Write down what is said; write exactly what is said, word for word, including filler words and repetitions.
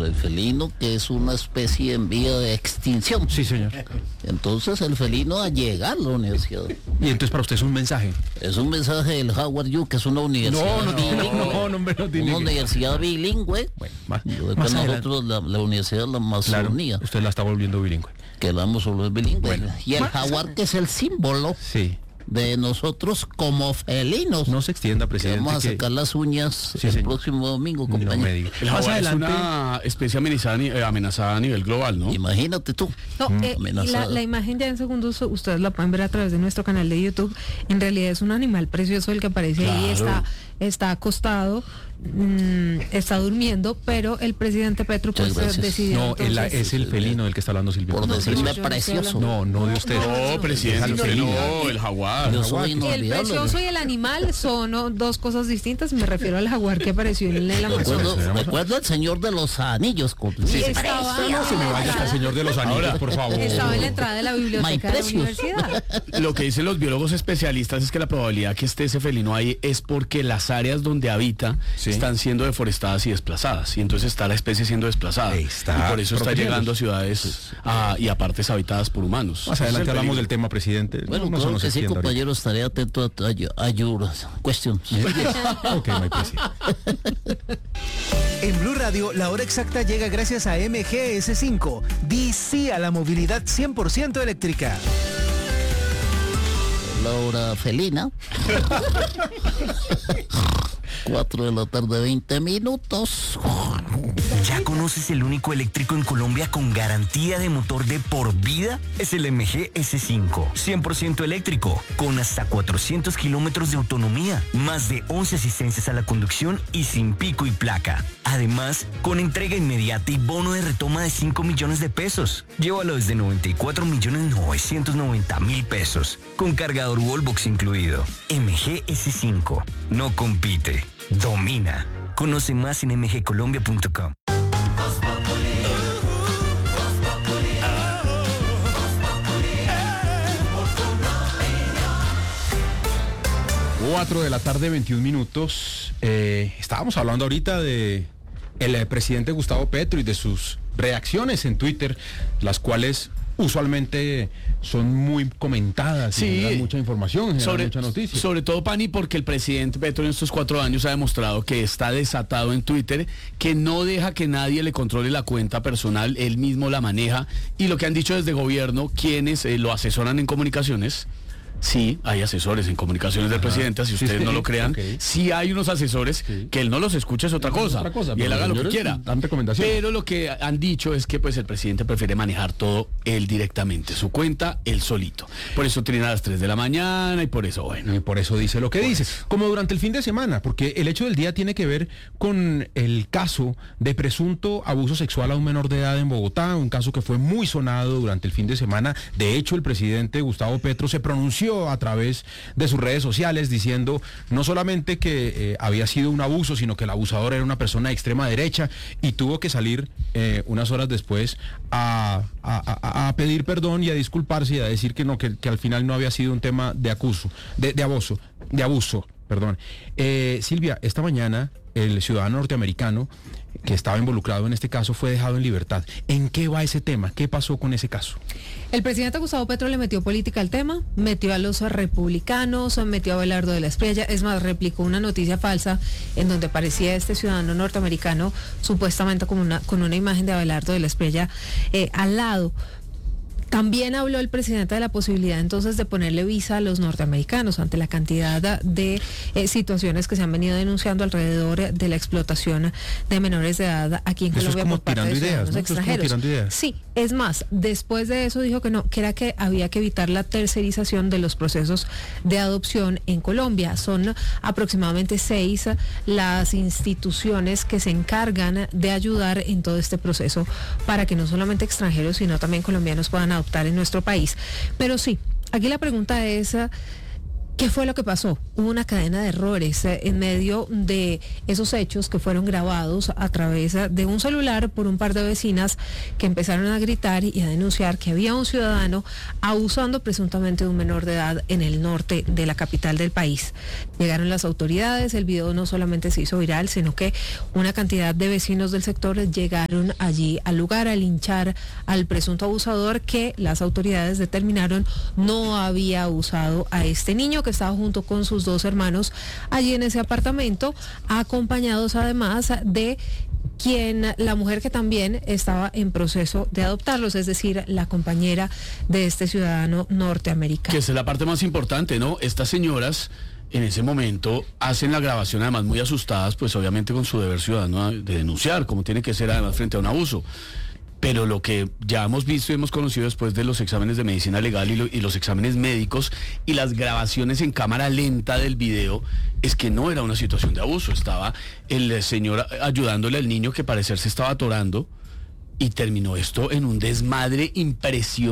el felino, que es una especie en vía de extinción. Sí, señor. Entonces el felino a llegar a la universidad. Y entonces para usted es un mensaje. Es un mensaje del Howard U, que es una universidad No, no tiene, bilingüe. no, no, hombre, no tiene Una que- universidad bilingüe. Bueno, más, Yo creo más que adelante. nosotros la, la universidad de la Claro, Amazonía, usted la está volviendo bilingüe. que la vamos a volver bilingüe. Bueno. Y el Más jaguar, que es el símbolo Sí. de nosotros como felinos. No se extienda, Que presidente. vamos a que- sacar las uñas Sí, el señor. próximo domingo, No me compañero. diga. El Más jaguar adelante. es una especie amenazada, a ni- eh, amenazada a nivel global, ¿no? Imagínate tú. No, eh, y la, Amenazada. la imagen ya en segundos ustedes la pueden ver a través de nuestro canal de YouTube. En realidad es un animal precioso el que aparece ahí, Claro. está, está acostado, mm, está durmiendo, pero el presidente Petro Muchas pues gracias. decidió No, el- entonces- es el felino del que está hablando Silvia. Por No, decirle yo no estoy precioso. hablando. No, no de usted. No, presidente, Déjalo usted felino. no, el jaguar. Yo soy El inolvidable. precioso y el animal son oh, dos cosas distintas. Me refiero al jaguar que apareció en el Amazonas. Recuerdo, Bueno, recuerdo al señor de los anillos. Con... Y estaba, No se me vaya hasta el señor de los anillos, Ahora, por favor. estaba en la entrada de la My biblioteca de la precious. universidad. Lo que dicen los biólogos especialistas es que la probabilidad que esté ese felino ahí es porque las áreas donde habita Sí. están siendo deforestadas y desplazadas, y entonces está la especie siendo desplazada. Está y por eso está protegiendo. llegando a ciudades a- y a partes habitadas por humanos. Más Ese es adelante el hablamos peligro. del tema, presidente. Bueno, no, no se claro nos que sí, extienda ahorita. compañero, estaré atento a, a, a your questions. Ok, my president. En Blue Radio, la hora exacta llega gracias a M G S cinco. Di sí a la movilidad cien por ciento eléctrica. La hora felina. Cuatro de la tarde, veinte minutos. ¿Ya conoces el único eléctrico en Colombia con garantía de motor de por vida? Es el M G S cinco, cien por ciento eléctrico, con hasta cuatrocientos kilómetros de autonomía, más de once asistencias a la conducción y sin pico y placa. Además, con entrega inmediata y bono de retoma de cinco millones de pesos. Llévalo desde noventa y cuatro millones novecientos noventa mil pesos, con cargador Wallbox incluido. M G S cinco, no compite, domina. Conoce más en m g colombia punto com. Cuatro de la tarde, veintiún minutos. Eh, estábamos hablando ahorita de el eh, presidente Gustavo Petro y de sus reacciones en Twitter, las cuales usualmente son muy comentadas y Sí. generan mucha información, generan Sobre, mucha noticia. sobre todo, Pani, porque el presidente Petro en estos cuatro años ha demostrado que está desatado en Twitter, que no deja que nadie le controle la cuenta personal, él mismo la maneja, y lo que han dicho desde gobierno, quienes eh, lo asesoran en comunicaciones. Sí, hay asesores en comunicaciones del presidente, si Sí, ustedes sí, no lo crean. ok. Sí hay unos asesores Sí. que él no los escucha, es otra Es cosa. otra cosa, y él pero haga los lo que señores quiera. dan recomendaciones. Pero lo que han dicho es que pues el presidente prefiere manejar todo él directamente, su cuenta, él solito. Por eso tiene a las tres de la mañana y por eso, bueno. Y por eso dice lo que dice. Como durante el fin de semana, porque el hecho del día tiene que ver con el caso de presunto abuso sexual a un menor de edad en Bogotá, un caso que fue muy sonado durante el fin de semana. De hecho, el presidente Gustavo Petro se pronunció a través de sus redes sociales diciendo no solamente que eh, había sido un abuso, sino que el abusador era una persona de extrema derecha y tuvo que salir eh, unas horas después a, a- a- a pedir perdón y a disculparse y a decir que no, que, que al final no había sido un tema de acuso, de, de abuso, de abuso, perdón. Eh, Silvia, esta mañana el ciudadano norteamericano que estaba involucrado en este caso fue dejado en libertad. ¿En qué va ese tema? ¿Qué pasó con ese caso? El presidente Gustavo Petro le metió política al tema, metió a los republicanos, metió a Abelardo de la Espriella, es más, replicó una noticia falsa en donde aparecía este ciudadano norteamericano supuestamente con una, con una imagen de Abelardo de la Espriella eh, al lado. También habló el presidente de la posibilidad entonces de ponerle visa a los norteamericanos ante la cantidad de eh, situaciones que se han venido denunciando alrededor de la explotación de menores de edad aquí en Eso es Colombia como por parte de tirando ideas, ciudadanos ¿no? Eso es como extranjeros. tirando ideas. Sí, es más, después de eso dijo que no, que era que había que evitar la tercerización de los procesos de adopción en Colombia. Son aproximadamente seis las instituciones que se encargan de ayudar en todo este proceso para que no solamente extranjeros, sino también colombianos puedan adoptar en nuestro país. Pero sí, aquí la pregunta es, ¿Qué fue lo que pasó? Hubo una cadena de errores eh, en medio de esos hechos que fueron grabados a través de un celular por un par de vecinas que empezaron a gritar y a denunciar que había un ciudadano abusando presuntamente de un menor de edad en el norte de la capital del país. Llegaron las autoridades, el video no solamente se hizo viral, sino que una cantidad de vecinos del sector llegaron allí al lugar a linchar al presunto abusador que las autoridades determinaron no había abusado a este niño, que estaba junto con sus dos hermanos allí en ese apartamento, acompañados además de quien, la mujer que también estaba en proceso de adoptarlos, es decir, la compañera de este ciudadano norteamericano. Que esa es la parte más importante, ¿no? Estas señoras en ese momento hacen la grabación además muy asustadas, pues obviamente con su deber ciudadano de denunciar, como tiene que ser además frente a un abuso. Pero lo que ya hemos visto y hemos conocido después de los exámenes de medicina legal y, lo, y los exámenes médicos y las grabaciones en cámara lenta del video es que no era una situación de abuso. Estaba el señor ayudándole al niño que parecer se estaba atorando y terminó esto en un desmadre impresionante.